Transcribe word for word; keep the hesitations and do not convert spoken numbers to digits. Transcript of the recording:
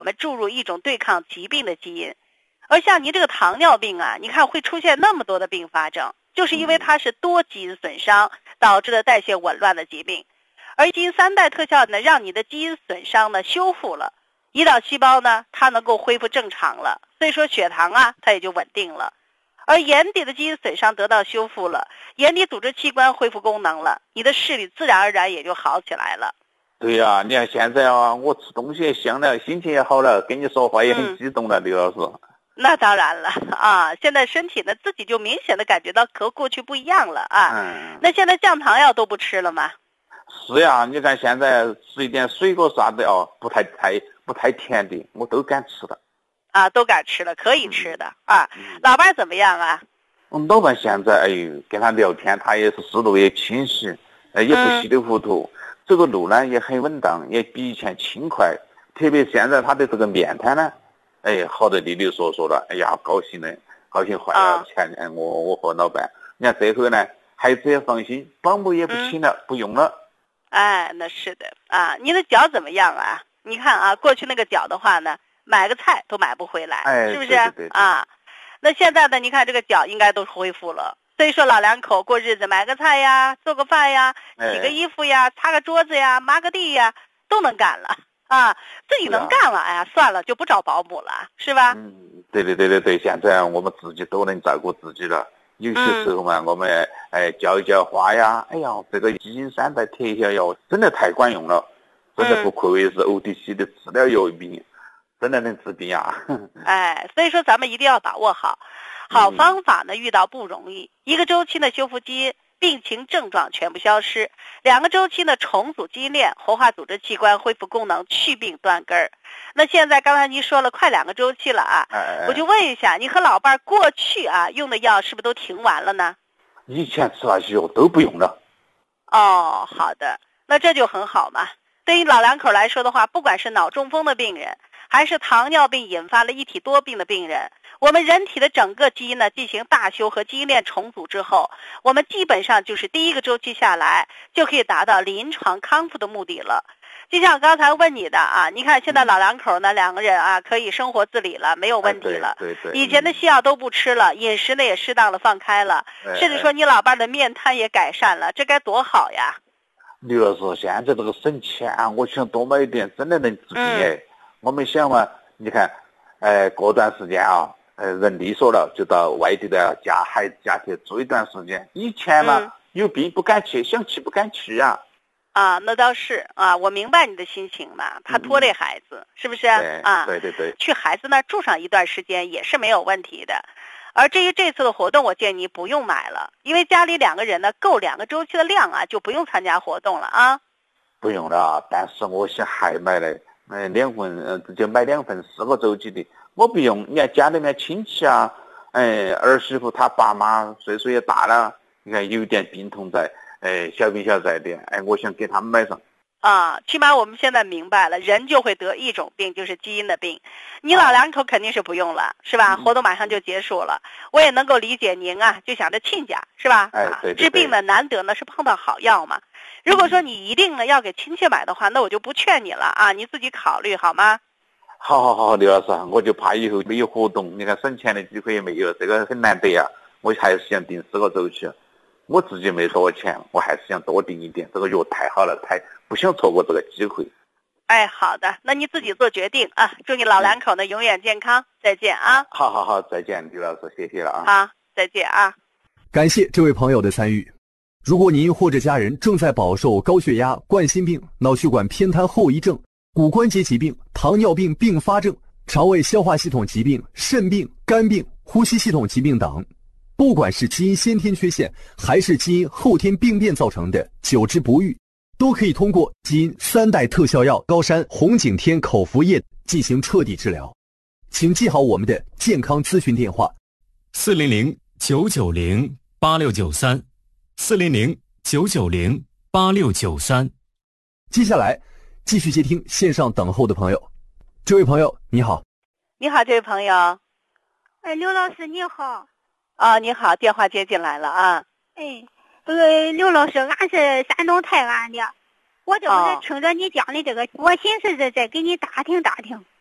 我们注入一种对抗疾病的基因。而像您这个糖尿病啊，你看会出现那么多的并发症，就是因为它是多基因损伤导致的代谢紊乱的疾病。而基因三代特效呢，让你的基因损伤呢修复了，胰岛细胞呢它能够恢复正常了，所以说血糖啊它也就稳定了。而眼底的基因损伤得到修复了，眼底组织器官恢复功能了，你的视力自然而然也就好起来了。 对呀、啊，你看现在啊，我吃东西也香了，心情也好了，跟你说话也很激动了，刘、嗯、老师。 那当然了啊，现在身体呢自己就明显的感觉到和过去不一样了啊。嗯。那现在降糖药都不吃了吗？ 是呀，你看现在吃一点水果啥的哦，不太太不太甜的，我都敢吃的。 啊，都敢吃了，可以吃的、嗯、啊。老伴怎么样啊？ 我们老伴现在哎呦，跟他聊天，他也是思路也清晰，哎也不稀里糊涂，嗯、这个路呢也很稳当，也比以前轻快。特别现在他的这个面瘫呢，哎，好得利利索索的，哎呀，高兴的，高兴坏了。啊、前天我我和老伴，你看这回呢，孩子也放心，保姆也不请了，嗯、不用了。 哎，那是的啊。你的脚怎么样啊？你看啊，过去那个脚的话呢，买个菜都买不回来， 哎、 是不是？ 对对对对啊，那现在呢？你看这个脚应该都恢复了。所以说老两口过日子，买个菜呀，做个饭呀，洗个衣服呀，擦个桌子呀，抹个地呀，都能干了啊，自己能干了。哎呀，算了，就不找保姆了，是吧？ 嗯，对对对对对，现在我们自己都能照顾自己了。有些时候嘛，嗯、我们哎浇一浇花呀，哎呀，这个基因三代特效药真的太管用了，真的不愧为是 O T C 的治疗药品，真的能治病啊！ 哎，所以说咱们一定要把握好，好方法呢遇到不容易，一个周期呢修复基因，病情症状全部消失，两个周期呢重组基因链，活化组织器官，恢复功能，去病断根儿。那现在刚才您说了快两个周期了啊， 哎、 我就问一下，你和老伴过去啊用的药是不是都停完了呢？ 以前吃那些药都不用了。 哦，好的，那这就很好嘛。对于老两口来说的话，不管是脑中风的病人，还是糖尿病引发了一体多病的病人，我们人体的整个基因呢进行大修和基因链重组之后，我们基本上就是第一个周期下来就可以达到临床康复的目的了。就像我刚才问你的啊，你看现在老两口呢，两个人啊可以生活自理了，没有问题了。 哎、对对对， 以前的西药都不吃了，饮食呢也适当的放开了， 哎、 甚至说你老伴的面瘫也改善了，这该多好呀！ 刘老师，现在这个省钱，我想多买一点，真的能治病哎。嗯、我们想嘛，你看，哎、呃，过段时间啊，呃，人利索了，就到外地的家孩子家去住一段时间。以前嘛，嗯、有病不敢去，想去不敢去呀、 啊。啊，那倒是啊，我明白你的心情嘛，怕拖累孩子，嗯、是不是？啊， 对对对， 去孩子那住上一段时间也是没有问题的。而至于这次的活动，我建议你不用买了，因为家里两个人呢够两个周期的量啊，就不用参加活动了啊。 不用了，但是我想还买了，呃，两份，呃，就买两份四个周期的，我不用。你看家里面亲戚啊，哎，儿媳妇她爸妈岁数也大了，你看有点病痛在，哎，小病小灾的，哎，我想给他们买上。 啊，起码我们现在明白了，人就会得一种病，就是基因的病。你老两口肯定是不用了，是吧？活动马上就结束了，我也能够理解您啊，就想着亲家，是吧？ 哎，对对对。 治病呢，难得呢是碰到好药嘛。如果说你一定呢要给亲戚买的话，那我就不劝你了啊，你自己考虑好吗？ 好好好，刘老师，我就怕以后没有活动，你看省钱的机会也没有，这个很难得呀。我还是想订四个周期。我自己没多少钱，我还是想多订一点。这个药太好了，太不想错过这个机会。 哎，好的，那你自己做决定啊！祝你老两口呢、嗯、永远健康，再见啊！ 好好好，再见，刘老师，谢谢了啊！ 好，再见啊！ 感谢这位朋友的参与。如果您或者家人正在饱受高血压、冠心病、脑血管偏瘫后遗症、骨关节疾病、糖尿病并发症、肠胃消化系统疾病、肾病、肝病、呼吸系统疾病等，不管是基因先天缺陷还是基因后天病变造成的久治不愈，都可以通过基因三代特效药高山红景天口服液进行彻底治疗。请记好我们的健康咨询电话： 四零零九九零八六九三，四零零九九零八六九三。 接下来继续接听线上等候的朋友。这位朋友你好。 你好，这位朋友。 哎，刘老师你好。 啊，你好，电话接进来了啊。 哎，呃，刘老师，俺是山东泰安的，我这不是听着你讲的这个，哦、我寻思着再给你打听打听。